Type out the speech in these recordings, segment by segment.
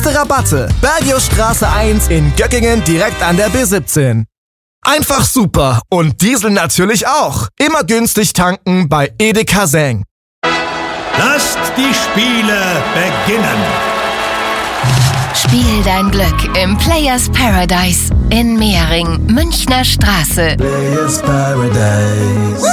beste Rabatte. Bergiusstraße 1 in Göckingen direkt an der B17. Einfach super und Diesel natürlich auch. Immer günstig tanken bei Edeka Seng. Lasst die Spiele beginnen. Spiel dein Glück im Players Paradise in Mehring, Münchner Straße. Players Paradise.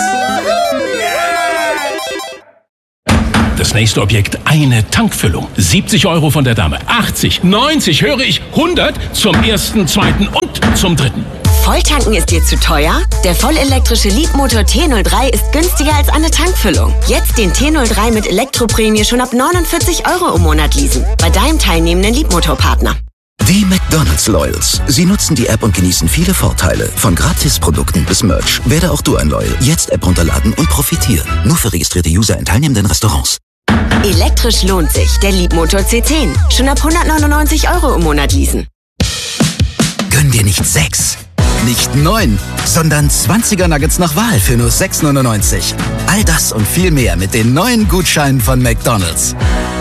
Das nächste Objekt, eine Tankfüllung. 70 € von der Dame. 80, 90, höre ich, 100 zum ersten, zweiten und zum dritten. Volltanken ist dir zu teuer? Der vollelektrische Leapmotor T03 ist günstiger als eine Tankfüllung. Jetzt den T03 mit Elektroprämie schon ab 49 € im Monat leasen. Bei deinem teilnehmenden Leapmotor-Partner. Die McDonald's Loyals. Sie nutzen die App und genießen viele Vorteile. Von Gratisprodukten bis Merch. Werde auch du ein Loyal. Jetzt App runterladen und profitieren. Nur für registrierte User in teilnehmenden Restaurants. Elektrisch lohnt sich. Der Leapmotor C10. Schon ab 199 € im Monat leasen. Gönn dir nicht 6, nicht 9, sondern 20er Nuggets nach Wahl für nur 6,99. All das und viel mehr mit den neuen Gutscheinen von McDonald's.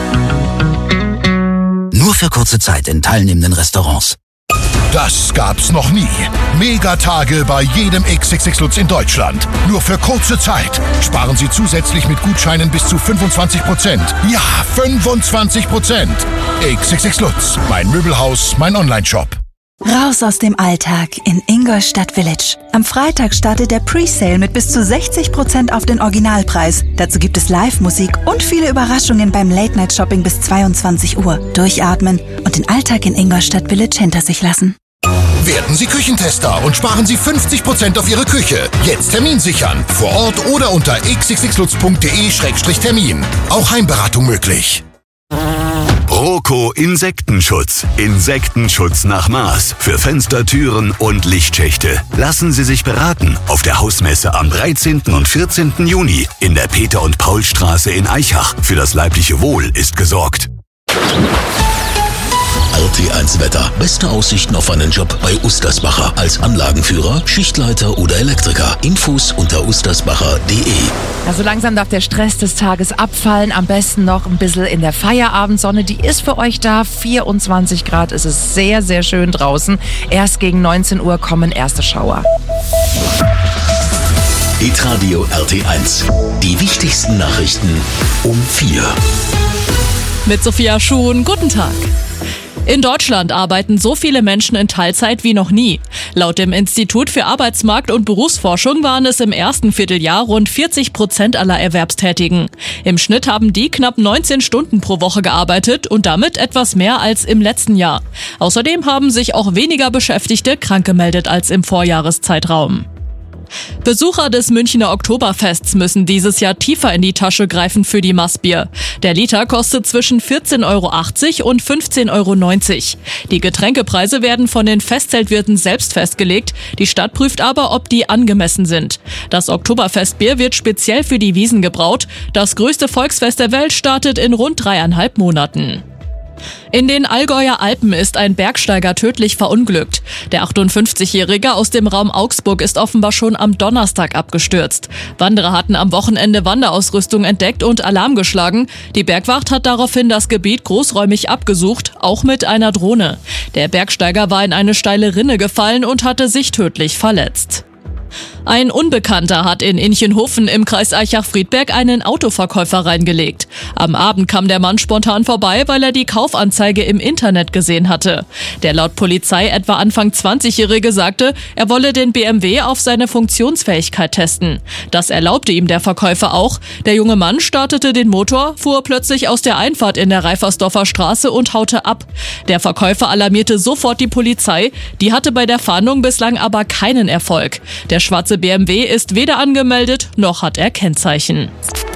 Nur für kurze Zeit in teilnehmenden Restaurants. Das gab's noch nie. Megatage bei jedem XXX Lutz in Deutschland. Nur für kurze Zeit. Sparen Sie zusätzlich mit Gutscheinen bis zu 25%. Ja, 25%. XXX Lutz. Mein Möbelhaus, mein Onlineshop. Raus aus dem Alltag in Ingolstadt Village. Am Freitag startet der Presale mit bis zu 60% auf den Originalpreis. Dazu gibt es Live-Musik und viele Überraschungen beim Late-Night-Shopping bis 22 Uhr. Durchatmen und den Alltag in Ingolstadt Village hinter sich lassen. Werden Sie Küchentester und sparen Sie 50% auf Ihre Küche. Jetzt Termin sichern. Vor Ort oder unter xxxlutz.de/termin. Auch Heimberatung möglich. Roco Insektenschutz. Insektenschutz nach Maß. Für Fenster, Türen und Lichtschächte. Lassen Sie sich beraten auf der Hausmesse am 13. und 14. Juni in der Peter- und Paulstraße in Aichach. Für das leibliche Wohl ist gesorgt. RT1 Wetter. Beste Aussichten auf einen Job bei Ustersbacher. Als Anlagenführer, Schichtleiter oder Elektriker. Infos unter ustersbacher.de. Also langsam darf der Stress des Tages abfallen. Am besten noch ein bisschen in der Feierabendsonne. Die ist für euch da. 24 Grad ist es sehr, sehr schön draußen. Erst gegen 19 Uhr kommen erste Schauer. Hitradio RT1. Die wichtigsten Nachrichten um 4. Mit Sophia Schuhn, guten Tag. In Deutschland arbeiten so viele Menschen in Teilzeit wie noch nie. Laut dem Institut für Arbeitsmarkt- und Berufsforschung waren es im ersten Vierteljahr rund 40% aller Erwerbstätigen. Im Schnitt haben die knapp 19 Stunden pro Woche gearbeitet und damit etwas mehr als im letzten Jahr. Außerdem haben sich auch weniger Beschäftigte krank gemeldet als im Vorjahreszeitraum. Besucher des Münchner Oktoberfests müssen dieses Jahr tiefer in die Tasche greifen für die Maßbier. Der Liter kostet zwischen 14,80 € und 15,90 €. Die Getränkepreise werden von den Festzeltwirten selbst festgelegt. Die Stadt prüft aber, ob die angemessen sind. Das Oktoberfestbier wird speziell für die Wiesn gebraut. Das größte Volksfest der Welt startet in rund 3,5 Monaten. In den Allgäuer Alpen ist ein Bergsteiger tödlich verunglückt. Der 58-Jährige aus dem Raum Augsburg ist offenbar schon am Donnerstag abgestürzt. Wanderer hatten am Wochenende Wanderausrüstung entdeckt und Alarm geschlagen. Die Bergwacht hat daraufhin das Gebiet großräumig abgesucht, auch mit einer Drohne. Der Bergsteiger war in eine steile Rinne gefallen und hatte sich tödlich verletzt. Ein Unbekannter hat in Inchenhofen im Kreis Aichach-Friedberg einen Autoverkäufer reingelegt. Am Abend kam der Mann spontan vorbei, weil er die Kaufanzeige im Internet gesehen hatte. Der laut Polizei etwa Anfang 20-Jährige sagte, er wolle den BMW auf seine Funktionsfähigkeit testen. Das erlaubte ihm der Verkäufer auch. Der junge Mann startete den Motor, fuhr plötzlich aus der Einfahrt in der Reifersdorfer Straße und haute ab. Der Verkäufer alarmierte sofort die Polizei. Die hatte bei der Fahndung bislang aber keinen Erfolg. Der schwarze BMW ist weder angemeldet, noch hat er Kennzeichen.